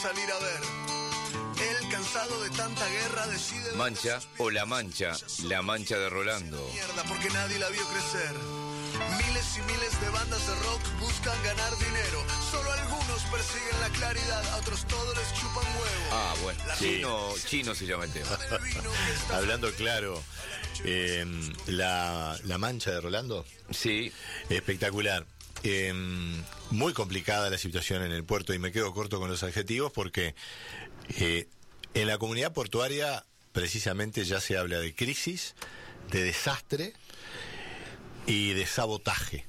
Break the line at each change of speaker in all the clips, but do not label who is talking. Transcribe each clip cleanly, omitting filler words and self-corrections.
salir a ver. Él, cansado de tanta guerra, decide...
Mancha o La Mancha, La Mancha de Rolando.
Mierda, porque nadie la vio crecer. Miles y miles de bandas de rock buscan ganar dinero. Solo algunos persiguen la claridad, a otros todos les chupan huevo.
Ah, bueno, chino se llama el tema.
Hablando claro, la Mancha de Rolando.
Sí.
Espectacular. Muy complicada la situación en el puerto, y me quedo corto con los adjetivos porque en la comunidad portuaria precisamente ya se habla de crisis, de desastre y de sabotaje.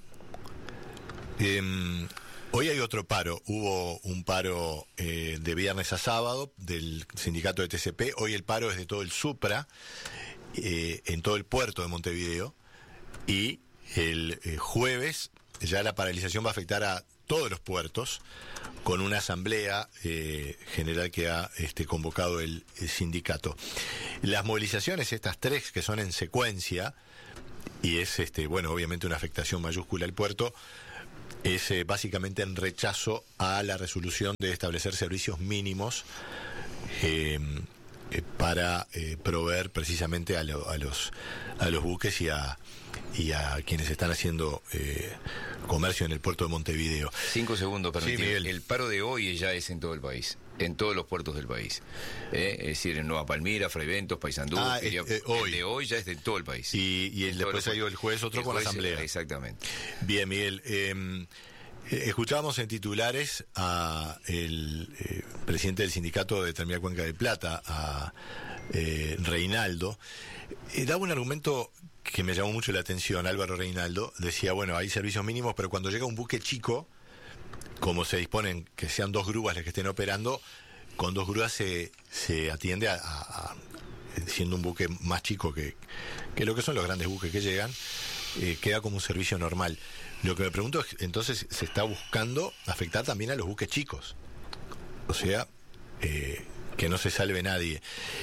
Hoy hay otro paro. Hubo un paro de viernes a sábado del sindicato de TCP. Hoy el paro es de todo el Supra, en todo el puerto de Montevideo. Y el jueves ya la paralización va a afectar a todos los puertos, con una asamblea general que ha convocado el sindicato. Las movilizaciones, estas tres que son en secuencia, y es bueno, obviamente una afectación mayúscula al puerto, es básicamente en rechazo a la resolución de establecer servicios mínimos para proveer precisamente a los buques y a quienes están haciendo comercio en el puerto de Montevideo.
5 segundos, permíteme.
Sí,
el paro de hoy ya es en todo el país, en todos los puertos del país. Es decir, en Nueva Palmira, Fray Bentos, Paysandú.
Hoy.
El de hoy ya es de todo el país.
Y después hay el jueves otro con la asamblea.
Exactamente.
Bien, Miguel. Escuchábamos en titulares a el presidente del sindicato de Terminal Cuenca de Plata, a Reinaldo. Daba un argumento que me llamó mucho la atención. Álvaro Reinaldo decía, bueno, hay servicios mínimos, pero cuando llega un buque chico, como se disponen que sean 2 grúas las que estén operando, con 2 grúas se atiende a siendo un buque más chico que lo que son los grandes buques que llegan, queda como un servicio normal. Lo que me pregunto es, entonces, se está buscando afectar también a los buques chicos, o sea, que no se salve nadie.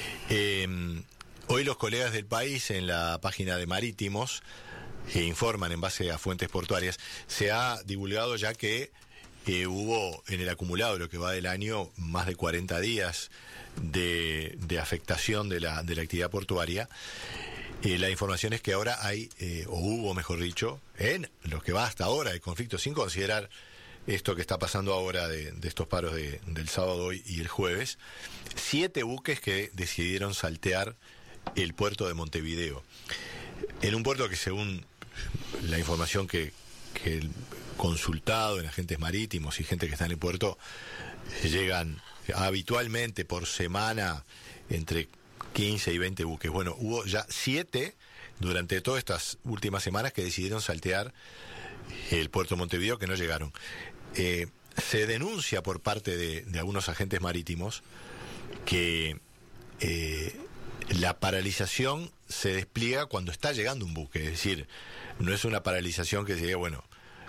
Hoy los colegas del país, en la página de Marítimos, informan en base a fuentes portuarias, se ha divulgado ya que hubo en el acumulado, lo que va del año, más de 40 días de afectación de la actividad portuaria. La información es que ahora hay, o hubo, mejor dicho, en lo que va hasta ahora de conflicto, sin considerar esto que está pasando ahora de estos paros del sábado hoy y el jueves, 7 buques que decidieron saltear el puerto de Montevideo. En un puerto que, según la información que he consultado en agentes marítimos y gente que está en el puerto, llegan habitualmente por semana entre 15 y 20 buques. Bueno, hubo ya 7 durante todas estas últimas semanas que decidieron saltear el puerto de Montevideo, que no llegaron. Se denuncia por parte de algunos agentes marítimos que la paralización se despliega cuando está llegando un buque. Es decir, no es una paralización que se diga, bueno,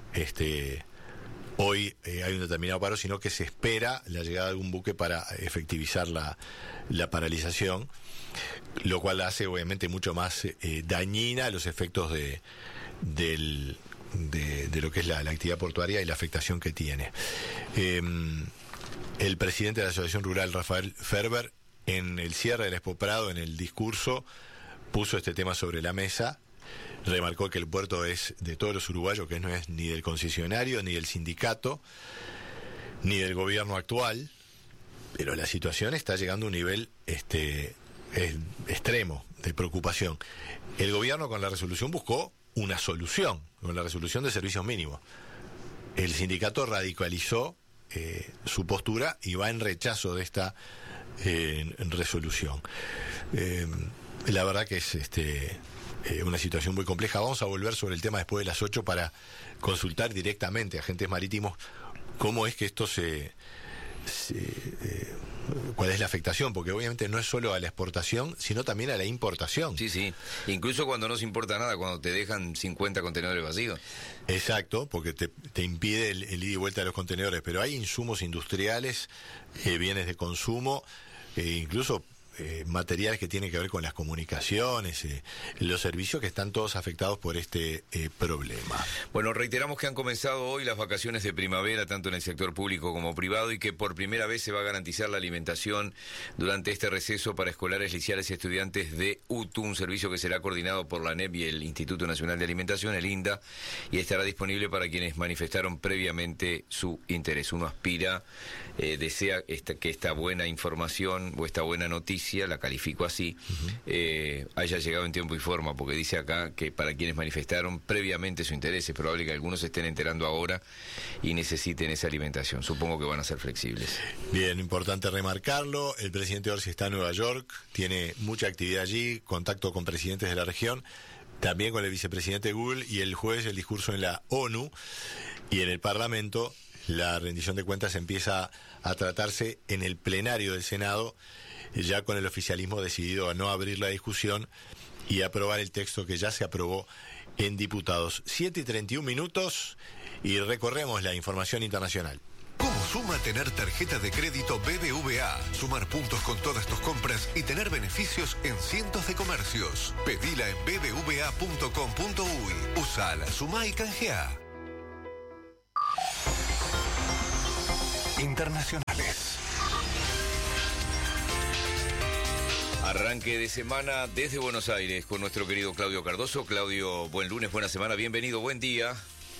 hoy hay un determinado paro, sino que se espera la llegada de algún buque para efectivizar la paralización, lo cual hace obviamente mucho más dañina los efectos de lo que es la actividad portuaria y la afectación que tiene. El presidente de la Asociación Rural, Rafael Ferber, en el cierre del Expo Prado, en el discurso, puso este tema sobre la mesa. Remarcó que el puerto es de todos los uruguayos, que no es ni del concesionario, ni del sindicato, ni del gobierno actual, pero la situación está llegando a un nivel extremo de preocupación. El gobierno, con la resolución, buscó una solución, con la resolución de servicios mínimos. El sindicato radicalizó su postura y va en rechazo de esta resolución. La verdad que es una situación muy compleja. Vamos a volver sobre el tema después de las 8 para consultar directamente a agentes marítimos cómo es que esto cuál es la afectación, porque obviamente no es solo a la exportación, sino también a la importación.
Sí, incluso cuando no se importa nada, cuando te dejan 50 contenedores vacíos.
Exacto, porque te impide el ida y vuelta de los contenedores, pero hay insumos industriales, bienes de consumo, incluso materiales que tienen que ver con las comunicaciones, los servicios que están todos afectados por este problema.
Bueno, reiteramos que han comenzado hoy las vacaciones de primavera, tanto en el sector público como privado, y que por primera vez se va a garantizar la alimentación durante este receso para escolares, liceales y estudiantes de UTU, un servicio que será coordinado por la ANEP y el Instituto Nacional de Alimentación, el INDA, y estará disponible para quienes manifestaron previamente su interés. Uno aspira, desea que esta buena información o esta buena noticia, la califico así, haya llegado en tiempo y forma, porque dice acá que para quienes manifestaron previamente su interés, es probable que algunos se estén enterando ahora y necesiten esa alimentación. Supongo que van a ser flexibles.
Bien, importante remarcarlo, el presidente Orsi está en Nueva York, tiene mucha actividad allí, contacto con presidentes de la región, también con el vicepresidente Gül, y el jueves el discurso en la ONU y en el Parlamento. La rendición de cuentas empieza a tratarse en el plenario del Senado, ya con el oficialismo decidido a no abrir la discusión y aprobar el texto que ya se aprobó en diputados. 7:31 y recorremos la información internacional.
¿Cómo suma tener tarjeta de crédito BBVA? Sumar puntos con todas tus compras y tener beneficios en cientos de comercios. Pedila en bbva.com.uy. Usala, sumá y canjeá. Internacionales.
Arranque de semana desde Buenos Aires con nuestro querido Claudio Cardoso. Claudio, buen lunes, buena semana, bienvenido, buen día.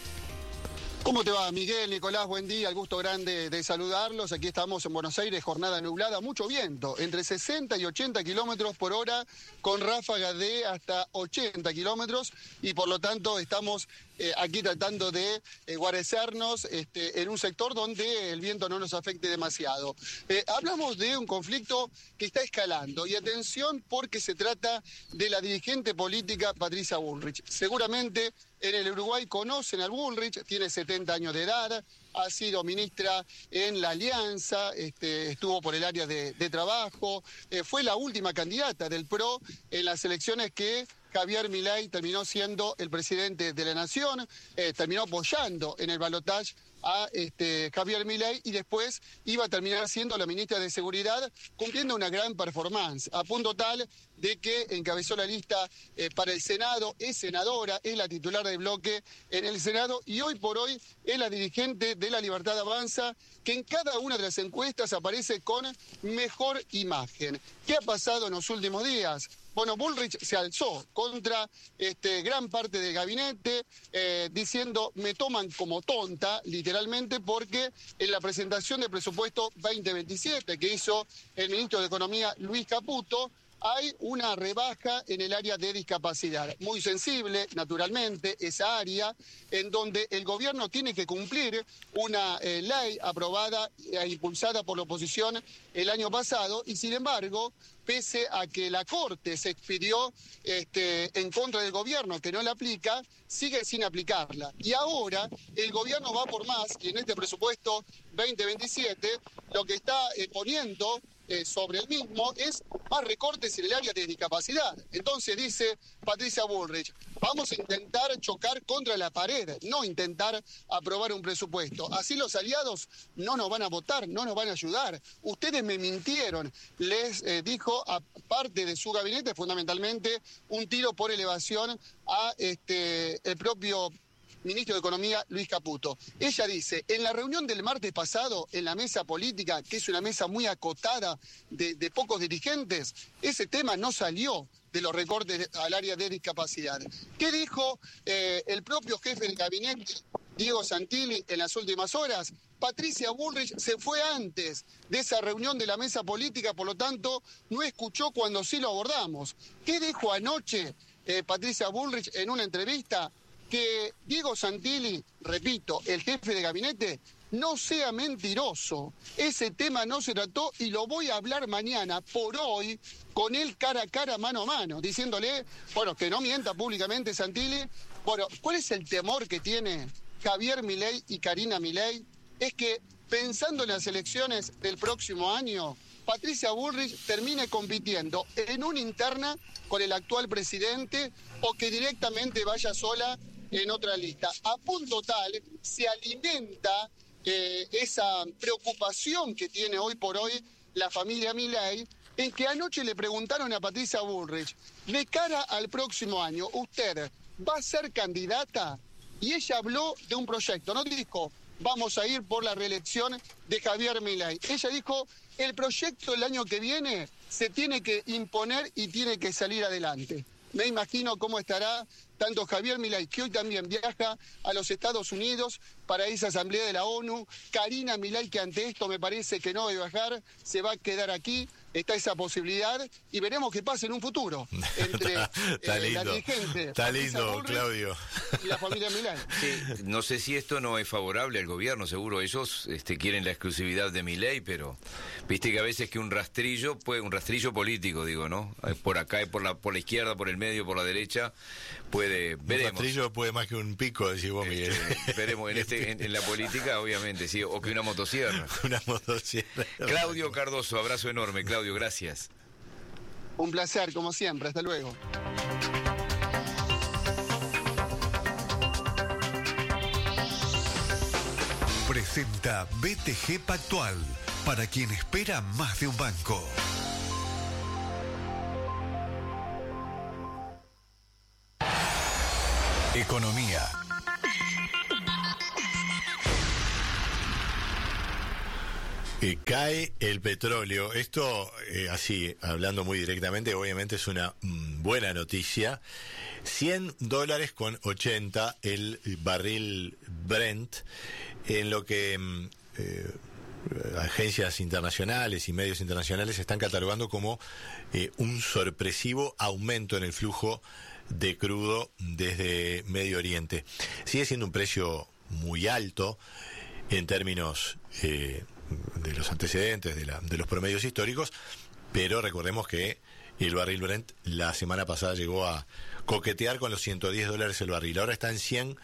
¿Cómo te va, Miguel, Nicolás? Buen día, el gusto grande de saludarlos. Aquí estamos en Buenos Aires, jornada nublada, mucho viento, entre 60 y 80 kilómetros por hora, con ráfagas de hasta 80 kilómetros, y por lo tanto estamos aquí tratando de guarecernos en un sector donde el viento no nos afecte demasiado. Hablamos de un conflicto que está escalando, y atención porque se trata de la dirigente política Patricia Bullrich. Seguramente en el Uruguay conocen al Bullrich, tiene 70 años de edad, ha sido ministra en la Alianza, estuvo por el área de trabajo, fue la última candidata del PRO en las elecciones que Javier Milei terminó siendo el presidente de la Nación, terminó apoyando en el balotaje a Javier Milei, y después iba a terminar siendo la ministra de Seguridad, cumpliendo una gran performance, a punto tal de que encabezó la lista para el Senado, es senadora, es la titular del bloque en el Senado, y hoy por hoy es la dirigente de La Libertad Avanza, que en cada una de las encuestas aparece con mejor imagen. ¿Qué ha pasado en los últimos días? Bueno, Bullrich se alzó contra gran parte del gabinete, diciendo, me toman como tonta, literalmente, porque en la presentación del presupuesto 2027 que hizo el ministro de Economía, Luis Caputo, hay una rebaja en el área de discapacidad, muy sensible, naturalmente, esa área en donde el gobierno tiene que cumplir una ley aprobada e impulsada por la oposición el año pasado, y sin embargo, pese a que la Corte se expidió en contra del gobierno que no la aplica, sigue sin aplicarla. Y ahora el gobierno va por más, y en este presupuesto 2027 lo que está poniendo sobre el mismo es más recortes en el área de discapacidad. Entonces dice Patricia Bullrich, vamos a intentar chocar contra la pared, no intentar aprobar un presupuesto. Así los aliados no nos van a votar, no nos van a ayudar. Ustedes me mintieron, les dijo a parte de su gabinete, fundamentalmente un tiro por elevación a el propio ministro de Economía, Luis Caputo. Ella dice, en la reunión del martes pasado, en la mesa política, que es una mesa muy acotada de pocos dirigentes, ese tema no salió de los recortes al área de discapacidad. ¿Qué dijo el propio jefe del gabinete, Diego Santilli, en las últimas horas? Patricia Bullrich se fue antes de esa reunión de la mesa política, por lo tanto, no escuchó cuando sí lo abordamos. ¿Qué dijo anoche Patricia Bullrich en una entrevista? Que Diego Santilli, repito, el jefe de gabinete, no sea mentiroso. Ese tema no se trató y lo voy a hablar mañana, por hoy, con él cara a cara, mano a mano, diciéndole, bueno, que no mienta públicamente Santilli. Bueno, ¿cuál es el temor que tiene Javier Milei y Karina Milei? Es que, pensando en las elecciones del próximo año, Patricia Bullrich termine compitiendo en una interna con el actual presidente, o que directamente vaya sola en otra lista. A punto tal se alimenta esa preocupación que tiene hoy por hoy la familia Milei en que anoche le preguntaron a Patricia Bullrich, de cara al próximo año, ¿usted va a ser candidata? Y ella habló de un proyecto, no dijo, vamos a ir por la reelección de Javier Milei. Ella dijo, el proyecto el año que viene se tiene que imponer y tiene que salir adelante. Me imagino cómo estará tanto Javier Milei, que hoy también viaja a los Estados Unidos para esa asamblea de la ONU, Karina Milei, que ante esto me parece que no va a viajar, se va a quedar aquí, está esa posibilidad, y veremos qué pasa en un futuro entre la dirigente.
Está lindo, Claudio.
Y la familia Milei.
Sí, no sé si esto no es favorable al gobierno, seguro ellos quieren la exclusividad de Milei, pero viste que a veces que un rastrillo político, digo, ¿no? Por acá, por la izquierda, por el medio, por la derecha, veremos.
Un rastrillo puede más que un pico, decís vos, Miguel.
Veremos en la política, obviamente, sí, o que una motosierra.
Una motosierra.
Claudio Cardoso, abrazo enorme, Claudio, gracias.
Un placer, como siempre, hasta luego.
Presenta BTG Pactual, para quien espera más de un banco. Economía.
Cae el petróleo. Esto, así, hablando muy directamente, obviamente es una buena noticia. $100.80 el barril Brent, en lo que agencias internacionales y medios internacionales están catalogando como un sorpresivo aumento en el flujo de crudo desde Medio Oriente. Sigue siendo un precio muy alto en términos de los antecedentes, de los promedios históricos, pero recordemos que el barril Brent la semana pasada llegó a coquetear con los $110 el barril. Ahora está en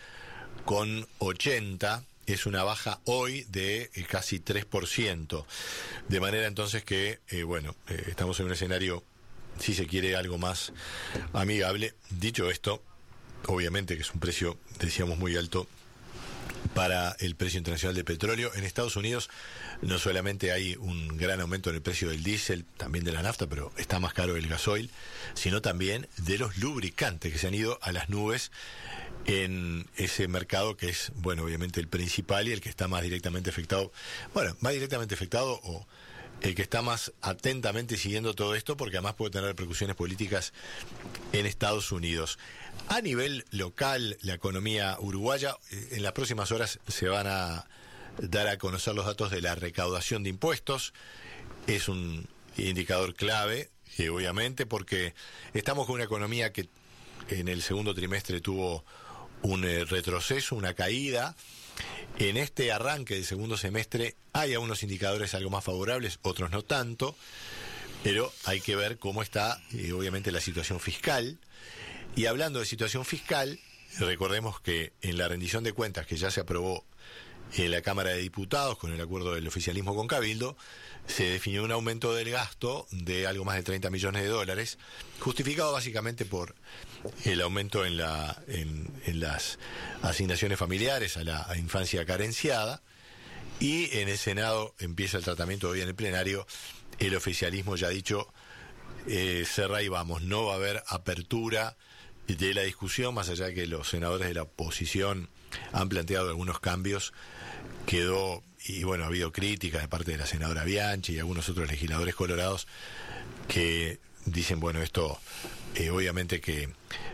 100,80. Es una baja hoy de casi 3%. De manera entonces que, estamos en un escenario, si se quiere, algo más amigable. Dicho esto, obviamente que es un precio, decíamos, muy alto para el precio internacional del petróleo. En Estados Unidos no solamente hay un gran aumento en el precio del diésel, también de la nafta, pero está más caro el gasoil, sino también de los lubricantes que se han ido a las nubes en ese mercado que es, obviamente el principal y el que está más directamente afectado. Más directamente afectado o el que está más atentamente siguiendo todo esto, porque además puede tener repercusiones políticas en Estados Unidos. A nivel local, la economía uruguaya, en las próximas horas se van a dar a conocer los datos de la recaudación de impuestos. Es un indicador clave, obviamente, porque estamos con una economía que en el segundo trimestre tuvo un retroceso, una caída. En este arranque del segundo semestre hay algunos indicadores algo más favorables, otros no tanto, pero hay que ver cómo está, obviamente, la situación fiscal. Y hablando de situación fiscal, recordemos que en la rendición de cuentas que ya se aprobó en la Cámara de Diputados con el acuerdo del oficialismo con Cabildo, se definió un aumento del gasto de algo más de $30 millones, justificado básicamente por el aumento en las asignaciones familiares a la infancia carenciada. Y en el Senado empieza el tratamiento hoy en el plenario. El oficialismo ya ha dicho, cerrá y vamos, no va a haber apertura de la discusión, más allá de que los senadores de la oposición han planteado algunos cambios. Quedó, y ha habido críticas de parte de la senadora Bianchi y algunos otros legisladores colorados que dicen, esto obviamente que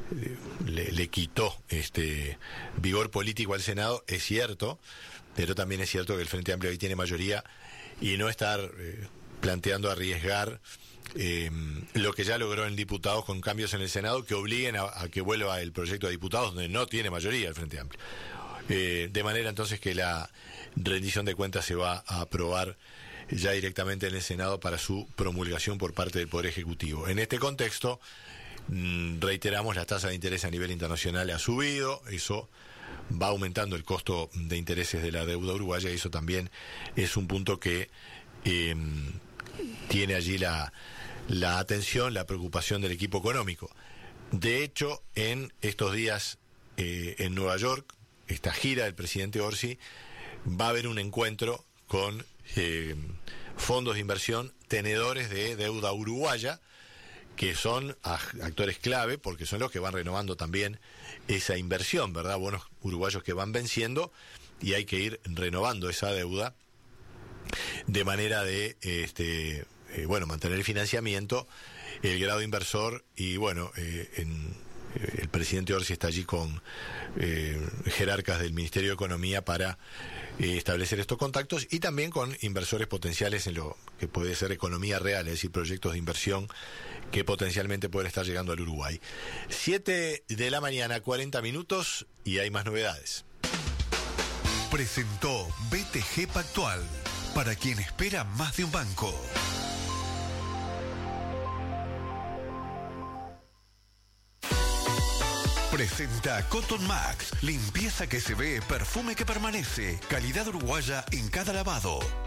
le quitó vigor político al Senado, es cierto, pero también es cierto que el Frente Amplio ahí tiene mayoría y no estar planteando arriesgar lo que ya logró en diputados con cambios en el Senado que obliguen a que vuelva el proyecto de diputados donde no tiene mayoría el Frente Amplio. De manera entonces que la rendición de cuentas se va a aprobar ya directamente en el Senado para su promulgación por parte del Poder Ejecutivo. En este contexto, reiteramos, la tasa de interés a nivel internacional ha subido, eso va aumentando el costo de intereses de la deuda uruguaya y eso también es un punto que tiene allí la atención, la preocupación del equipo económico. De hecho, en estos días en Nueva York, esta gira del presidente Orsi, va a haber un encuentro con fondos de inversión tenedores de deuda uruguaya, que son actores clave porque son los que van renovando también esa inversión, ¿verdad? Bonos uruguayos que van venciendo y hay que ir renovando esa deuda de manera de mantener el financiamiento, el grado inversor y el presidente Orsi está allí con jerarcas del Ministerio de Economía para establecer estos contactos y también con inversores potenciales en lo que puede ser economía real, es decir, proyectos de inversión que potencialmente pueden estar llegando al Uruguay. 7 de la mañana, 40 minutos y hay más novedades.
Presentó BTG Pactual, para quien espera más de un banco. Presenta Cotton Max, limpieza que se ve, perfume que permanece, calidad uruguaya en cada lavado.